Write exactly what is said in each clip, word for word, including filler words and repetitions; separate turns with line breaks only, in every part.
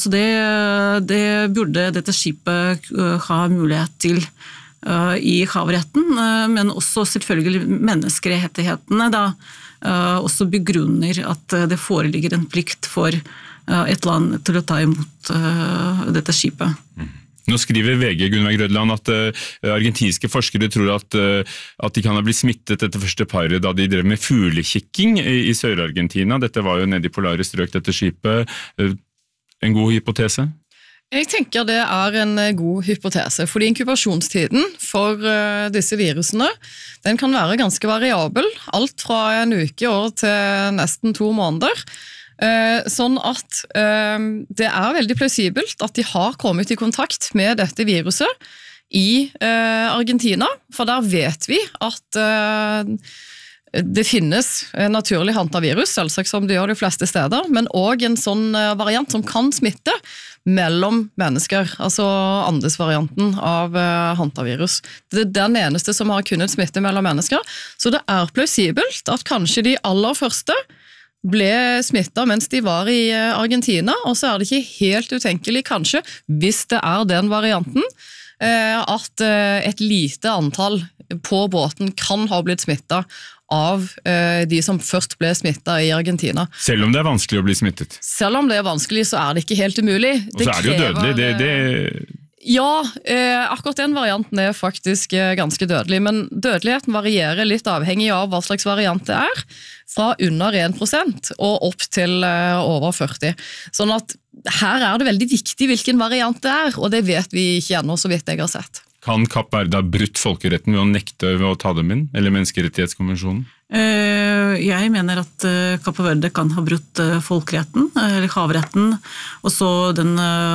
Så det, det burde dette skipet ha mulighet til uh, i havretten, uh, men også selvfølgelig menneskerettighetene da, uh, også begrunner at det foreligger en plikt for uh, et land til å ta imot uh, dette skipet.
Mm. Nå skriver V G Gunveig Grødland at uh, argentinske forskere tror at, uh, at de kan ha blitt smittet etter første paret da de drev med fuglekikking i, i Sør-Argentina. Dette var jo nede i polare strøk, dette skipet. Uh, en god hypotese?
Jeg tenker det er en god hypotese, fordi inkubasjonstiden for uh, disse virusene, den kan være ganske variabel, alt fra en uke år til nesten to måneder. Sånn at det er veldig plausibelt at de har kommet i kontakt med dette viruset i Argentina, for der vet vi at det finnes naturlig hantavirus, selvsagt som det gjør de fleste steder, men også en sånn variant som kan smitte mellom mennesker, altså Andes-varianten av hantavirus. Det er den eneste som har kunnet smitte mellom mennesker, så det er plausibelt at kanskje de aller første ble smittet mens de var i Argentina, og så er det ikke helt utenkelig kanskje, hvis det er den varianten, at et lite antall på båten kan ha blitt smittet av de som først ble smittet i Argentina.
Selv om det er vanskelig å bli smittet?
Selv om det er vanskelig, så er det ikke helt umulig.
Og så er det jo dødelig, det... det...
Ja, eh, akkurat den varianten er faktisk eh, ganske dødelig, men dødeligheten varierer litt avhengig av hva slags variant det er, fra under en prosent og opp til eh, over førti. Sånn at her er det veldig viktig hvilken variant det er, og det vet vi ikke ennå så vidt jeg har sett.
Kan Kapp Verde ha brutt folkeretten ved å nekte ved å ta dem inn, eller menneskerettighetskonvensjonen?
Jeg mener at Kapp Verde kan ha brutt folkeretten, eller havretten, og så den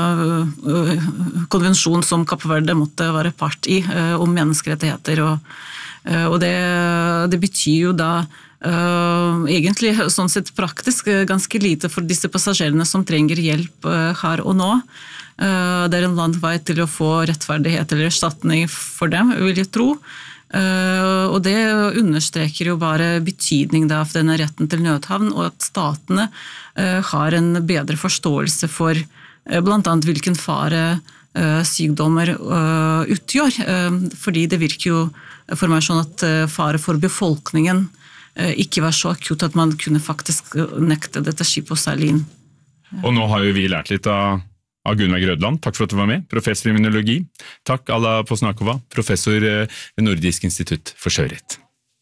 konvensjonen som Kapp Verde måtte være part i om menneskerettigheter. Og det, det betyr jo da egentlig sånn sett praktisk ganske lite for disse passasjerene som trenger hjelp her og nå. Det er en lang vei til å få rettferdighet eller erstatning for dem, vil jeg tro. Uh, og det understreker jo bare betydning da, for denne retten til nødhavn, og at statene uh, har en bedre forståelse for uh, blant annet hvilken fare uh, sykdommer uh, utgjør, uh, fordi det virker jo for meg sånn at uh, fare for befolkningen uh, ikke var så akutt at man kunne faktisk nekte dette skipet å seile inn.
Og nå har jo vi lært litt av av Gunveig Grødland. Takk for at du var med, professor i immunologi. Takk Alla Posnakova, professor ved Nordisk institutt for sjørett.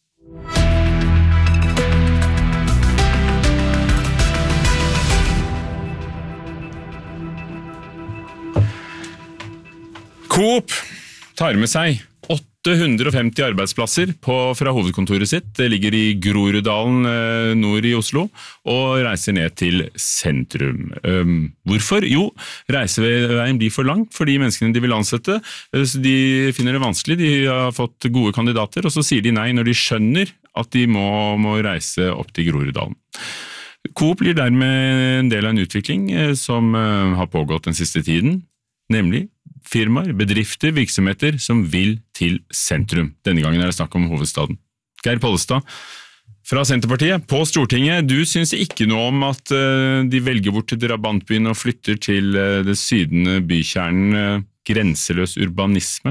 Coop tar med seg åtte hundre og femti arbeidsplasser på, fra hovedkontoret sitt. Det ligger i Groruddalen nord i Oslo, og reiser ned til sentrum. Um, hvorfor? Jo, reiseveien blir for lang for de menneskene de vil ansette. De finner det vanskelig, de har fått gode kandidater, og så sier de nei når de skjønner at de må, må reise opp til Groruddalen. Coop blir dermed en del av en utvikling som har pågått den siste tiden, nemlig firmaer, bedrifter, virksomheter som vil til sentrum. Denne gangen er det snakk om hovedstaden. Geir Pollestad fra Senterpartiet på Stortinget, du synes ikke noe om at de velger bort til drabantbyen og flytter til det sydende bykjernen, grenseløs urbanisme.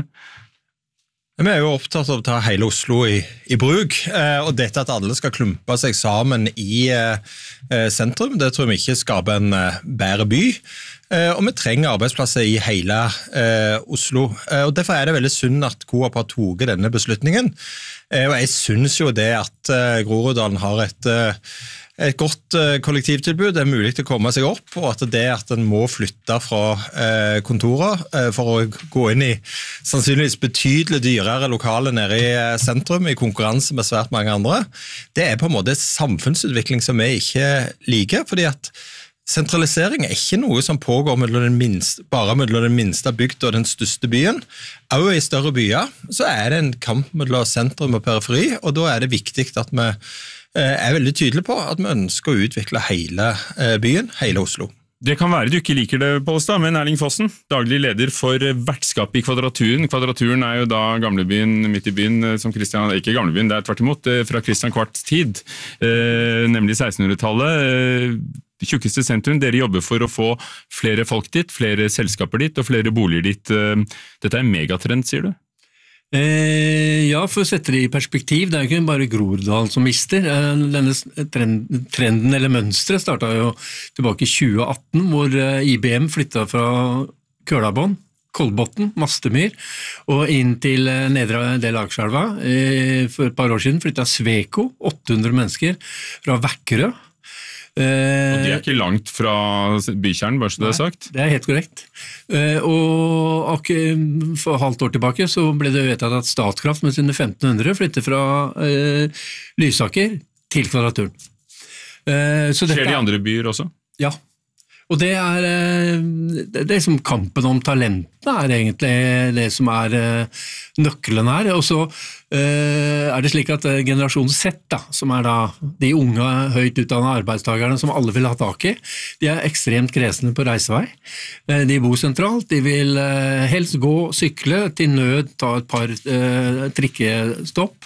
Vi er jo opptatt av å ta hele Oslo i, i bruk, og dette at alle skal klumpe seg sammen i sentrum, det tror vi ikke skaper en bedre by. Og vi trenger arbeidsplasser i hele eh, Oslo. Og derfor er det veldig synd at Coop har taget denne beslutningen. Eh, og jeg synes jo det at eh, Groruddalen har et, eh, et godt eh, kollektivtilbud, det er mulig til å komme seg opp, og at det at en må flytte fra eh, kontoret eh, for å gå inn i sannsynligvis betydelig dyrere lokaler nede i sentrum, i konkurranse med svært mange andre, det er på en måte samfunnsutvikling som vi ikke liker, fordi at sentralisering er ikke noe som pågår mellom den minste, bare mellom den minste bygda og den største byen. Også i større byer så er det en kamp mellom sentrum og periferi, og da er det viktig at vi er veldig tydelige på at vi ønsker å utvikle hele byen, hele Oslo.
Det kan være du ikke liker det, Pollestad, men Erling Fossen, daglig leder for vertskapet i Kvadraturen. Kvadraturen er jo da gamlebyen midt i byen, som Kristian, ikke gamlebyen, det er tvert imot, fra Kristian Kvarts tid, eh, nemlig sekstenhundretallet. det tjukkeste sentrum. Dere jobber for å få flere folk dit, flere selskaper dit og flere boliger dit. Dette er en megatrend, sier du?
Eh, ja, for å sette det i perspektiv, det er jo ikke bare Groruddalen som mister. Denne trenden, trenden eller mønstret startet jo tilbake i tjue atten, hvor I B M flyttet fra Kølabånd, Kolbotn, Mastemyr, og inn til nedre del av Akerselva. For et par år siden flyttet Sweco, åtte hundre mennesker, fra Vækerø.
Og det er ikke langt fra bykjernen, bare så det er sagt?
Det er helt korrekt. Og for halvt år tilbake så ble det vedtatt at Statkraft med sine femten hundre flytter fra Lysaker til Kvadraturen.
Skjer det I andre byer også?
Ja. Og det er, det er som kampen om talentene er egentlig det som er nøkkelen her. Og så er det slik at generasjon Z, da, som er da de unge, høyt utdannede arbeidstagerne som alle vil ha tak I, de er ekstremt kresne på reisevei. De bor sentralt, de vil helst gå, sykle, til nød ta et par trikkestopp.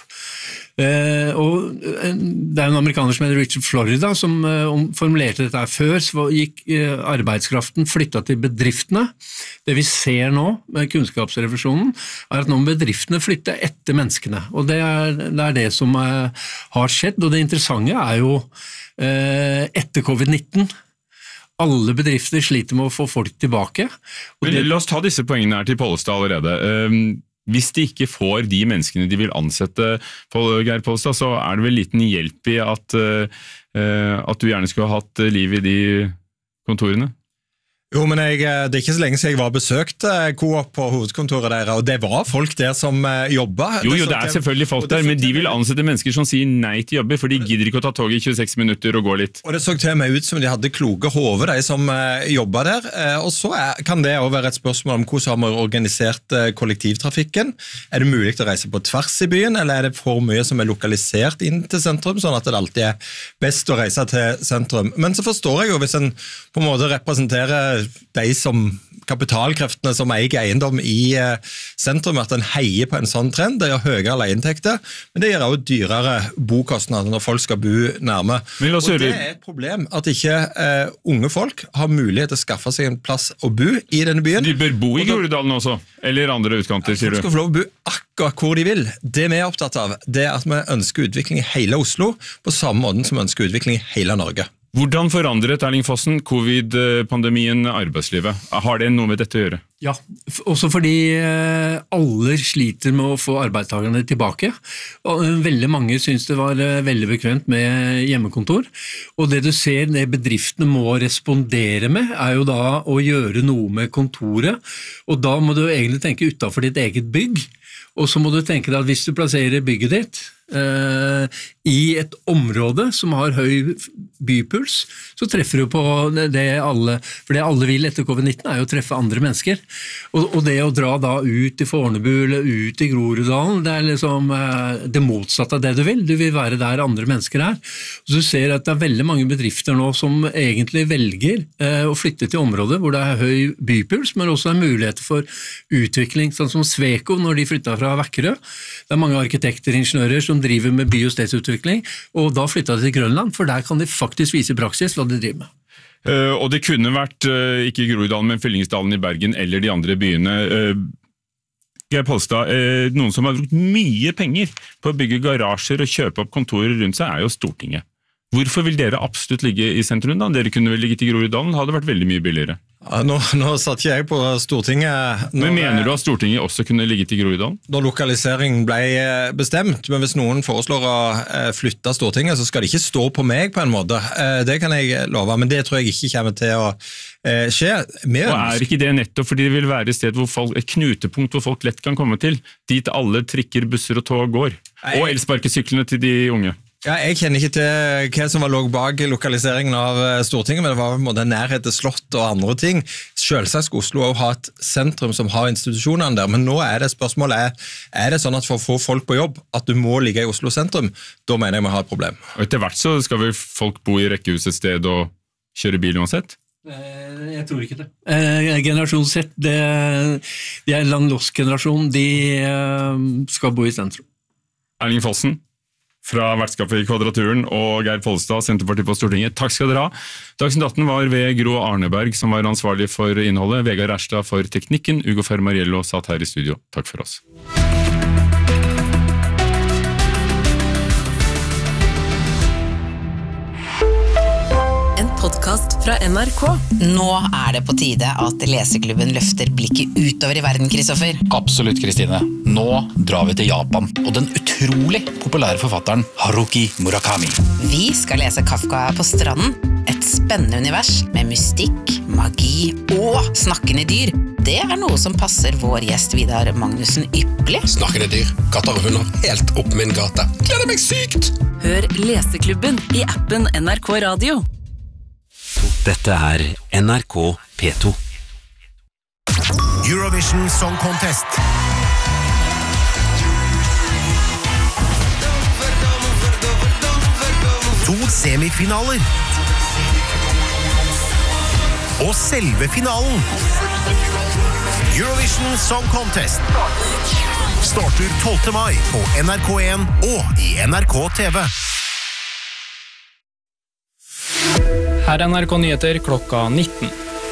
Uh, og det er en amerikaner som heter Richard Florida som uh, formulerte dette her før, så gikk uh, arbeidskraften flyttet til bedriftene. Det vi ser nå med kunnskapsrevolusjonen er at nå må bedriftene flytte etter menneskene, og det er det, er det som uh, har skjedd, og det interessante er jo uh, etter covid nitten, alle bedrifter sliter med å få folk tilbake. Og
Men,
det...
La oss ta disse poengene her til Pollestad allerede. Um, Hvis de ikke får de menneskene de vil ansette, Geir Pollestad, så er det vel liten hjelp I at, uh, at du gjerne skulle ha hatt liv I de kontorene?
Jo, men jeg, det er ikke så lenge siden jeg var besøkt Coop på hovedkontoret der, og det var folk der som jobbet.
Jo, jo, det er selvfølgelig folk der, men de vil ansette mennesker som sier nei til jobber, for de gidder ikke å ta tog I tjueseks minutter og gå litt.
Og det så til meg ut som de hadde kloke hover, de som jobbet der, og så er, kan det også være et spørsmål om hvordan har vi organisert kollektivtrafikken. Er det mulig å reise på tvers I byen, eller er det for mye som er lokalisert inn til sentrum, sånn at det alltid er best å reise til sentrum? Men så forstår jeg jo, hvis en på en måte representerer de som kapitalkreftene som eier eiendom I sentrum, at en heier på en sånn trend. Det gjør høyere leieinntekter, men det gjør også dyrere bokostnader når folk skal bo nærme. Og det er et problem at ikke uh, unge folk har mulighet til å skaffe seg en plass å bo I denne byen.
De bør bo I Groruddalen også, eller andre utkanter, sier du?
De skal få lov å bo akkurat hvor de vil. Det vi er opptatt av, det er at vi ønsker utvikling I hele Oslo, på samme måte som vi ønsker utvikling I hele Norge.
Hvordan forandret Erling Fossen covid-pandemien arbeidslivet? Har det noe med dette å gjøre?
Ja, også fordi alle sliter med å få arbeidstakerne tilbake. Og veldig mange synes det var veldig bekvemt med hjemmekontor. Og det du ser, det bedriftene må respondere med, er jo da å gjøre noe med kontoret. Og da må du egentlig tenke utenfor ditt eget bygg. Og så må du tenke deg at hvis du plasserer bygget ditt uh, I et område som har høy bypuls, så treffer du på det alle, for det alle vil etter covid nitten er jo å treffe andre mennesker. Og, og det å dra da ut I Fornebu eller ut I Groruddalen, det er liksom uh, det motsatte av det du vil. Du vil være der andre mennesker er. Så du ser at det er veldig mange bedrifter nå som egentlig velger uh, å flytte til områder hvor det er høy bypuls, men også er muligheter for utvikling, sånn som Sweco når de flyttet fra Vækerø. Det er mange arkitekter og ingeniører som driver med by- og stedsutvikling, og da flyttet de til Grønland, for der kan de faktisk vise I praksis hva de driver med.
Uh, og det kunne vært, uh, ikke Groruddalen, men Fyllingsdalen I Bergen eller de andre byene. Uh, Geir Pollestad, uh, noen som har brukt mye penger på å bygge garasjer og kjøpe opp kontorer rundt seg, er jo Stortinget. Hvorfor vil dere absolutt ligge I sentrum da? Dere kunne vel ligge til Groruddalen, hadde vært veldig mye billigere.
Ja, nå, nå satt ikke jeg på Stortinget.
Når, men mener du at Stortinget også kunne ligge til Groruddalen?
Når lokalisering ble bestemt, men hvis noen foreslår å flytte Stortinget, så skal det ikke stå på meg på en måte. Det kan jeg love, men det tror jeg ikke kommer til å skje.
Og er ikke det nettopp fordi det vil være et sted hvor folk, et knutepunkt hvor folk lett kan komme til, dit alle trikker, busser og tog går, og elsparkesyklene til de unge?
Ja, jeg kjenner ikke til hva som var lå bak lokaliseringen av Stortinget, men det var på en måte nærhet til slott og andre ting. Selvsagt skal Oslo også ha et sentrum som har institusjonene der, men nå er det spørsmålet, er, er det sånn at for å få folk på jobb, at du må ligge I Oslo sentrum? Da mener jeg vi har et problem.
Og etter hvert så skal vel folk bo I rekkehus et sted og kjøre bil uansett?
Jeg tror ikke det. Eh, generasjon Z, det, de er en lang lost generasjon, de eh, skal bo I sentrum.
Erling Fossen? fra vertskapet i Kvadraturen og Geir Pollestad, Senterpartiet på Stortinget. Takk skal dere ha. Dagsnytt atten var ved Gro Arneberg, som var ansvarlig for innholdet, Vegard Rærstad for teknikken, Ugo Fermariello satt her i studio. Takk for oss.
Podcast fra N R K.
Nå er det på tide at Leseklubben løfter blikket utover i verden, Kristoffer.
Absolutt, Kristine. Nå drar vi til Japan, og den utrolig populære forfatteren Haruki Murakami.
Vi skal lese Kafka på stranden, et spennende univers med mystikk, magi og snakkende dyr. Det er noe som passer vår gjest Vidar Magnussen ypperlig.
Snakkende dyr, katter og hunder, helt opp min gate. Gleder meg sykt!
Hør Leseklubben i appen N R K Radio.
Dette er N R K P to.
Eurovision Song Contest. To semifinaler. Og selve finalen. Eurovision Song Contest. Starter tolvte mai på N R K en og i N R K T V.
Her er N R K Nyheter klokka nitten.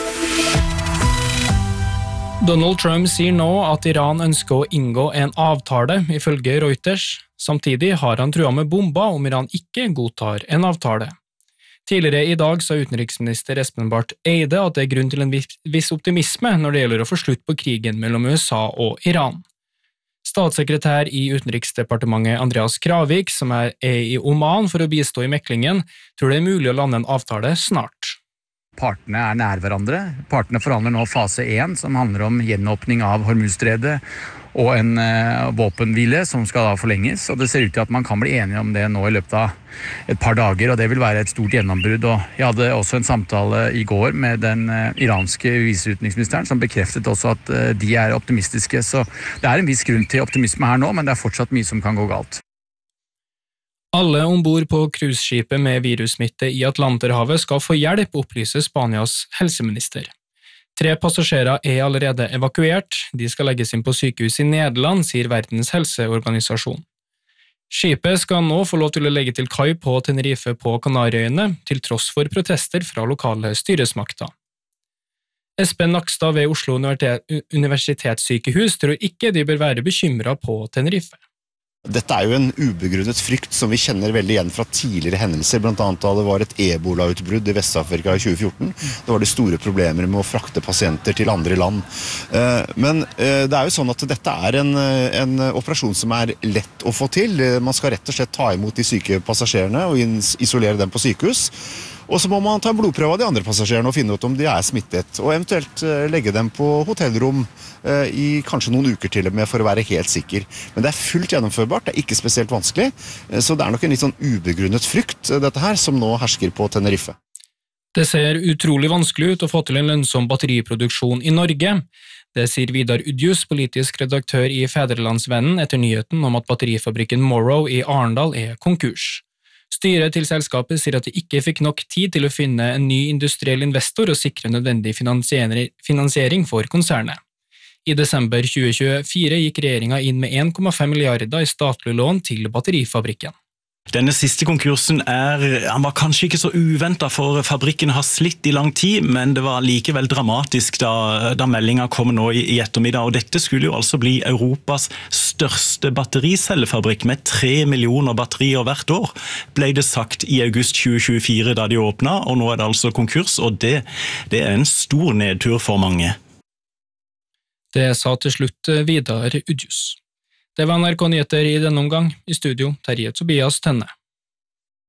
Donald Trump sier nå at Iran ønsker å inngå en avtale, ifølge Reuters. Samtidig har han trua med bomba om Iran ikke godtar en avtale. Tidligere i dag sa utenriksminister Espen Barth Eide at det er grunn til en viss optimisme når det gjelder å få slutt på krigen mellom U S A og Iran. Statssekretær i Utenriksdepartementet Andreas Kravik, som er i Oman for å bistå i meklingen, tror det er mulig å lande en avtale snart.
Partene er nær hverandre. Partene forhandler nå fase én, som handler om gjenåpning av Hormuzstredet og en uh, våpenhvile som skal da forlenges. Og det ser ut til at man kan bli enige om det nå i løpet av et par dager, og det vil være et stort gjennombrudd. Og jeg hadde også en samtale i går med den uh, iranske viseutenriksministeren, som bekreftet også at uh, de er optimistiske. Så det er en viss grunn til optimisme her nå, men det er fortsatt mye som kan gå galt.
Alle ombord på cruiseskipet med virussmitte i Atlanterhavet skal få hjelp, opplyser Spanias helseminister. Tre passasjerer er allerede evakuert, de skal legges inn på sykehus i Nederland, sier Verdens helseorganisasjon. Skipet skal nå få lov til å legge til kai på Tenerife på Kanariøyene, til tross for protester fra lokale styresmakter. Espen Nakstad ved Oslo universitetssykehus tror ikke de bør være bekymret på Tenerife.
Dette er jo en ubegrunnet frykt som vi kjenner veldig igjen fra tidligere hendelser, blant annet da det var et ebola-utbrudd i Vest-Afrika i tjue fjorten. Det var de store problemer med å frakte pasienter til andre land. Men det er jo sånn at dette er en, en operasjon som er lett å få til. Man skal rett og slett ta imot de syke passasjerene og isolere dem på sykehus. Og så må man ta en blodprøve av de andre passasjerene og finne ut om de er smittet, og eventuelt legge dem på hotellrom i kanskje noen uker til og med for å være helt sikker. Men det er fullt gjennomførbart, det er ikke spesielt vanskelig, så det er nok en litt sånn ubegrunnet frykt, dette her, som nå hersker på Tenerife.
Det ser utrolig vanskelig ut å få til en lønnsom batteriproduksjon i Norge. Det sier Vidar Udjus, politisk redaktør i Fædrelandsvennen, etter nyheten om at batterifabrikken Morrow i Arendal er konkurs. Styret til selskapet sier at de ikke fikk nok tid til å finne en ny industriell investor og sikre nødvendig finansiering for konsernet. I desember tjue tjuefire gikk regjeringen inn med en komma fem milliarder i statlig lån til batterifabrikken.
Denne siste konkursen er, han var kanskje ikke så uventet, for fabrikken har slitt i lang tid, men det var likevel dramatisk da, da meldingen kom nå i, i ettermiddag, og dette skulle jo altså bli Europas største battericellefabrikk med tre millioner batterier hvert år, ble det sagt i august tjue tjuefire da de åpnet, og nå er det altså konkurs, og det, det er en stor nedtur for mange.
Det sa til slutt Vidar Udjus. Det var N R K Nyheter i denne omgang. I studio, Terje Tobias Tenne.